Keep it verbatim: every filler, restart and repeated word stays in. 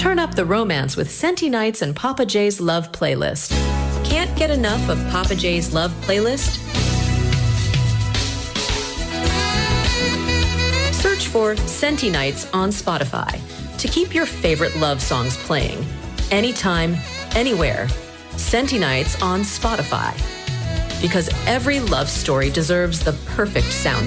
Turn up the romance with Senti Nights and Papa J's Love Playlist. Can't get enough of Papa J's Love Playlist? Search for Senti Nights on Spotify to keep your favorite love songs playing. Anytime, anywhere. Senti Nights on Spotify. Because every love story deserves the perfect soundtrack.